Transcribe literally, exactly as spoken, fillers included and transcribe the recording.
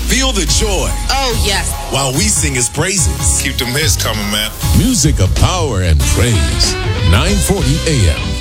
Feel the joy. Oh, yes. While we sing his praises. Keep them hits coming, man. Music of power and praise. nine forty A M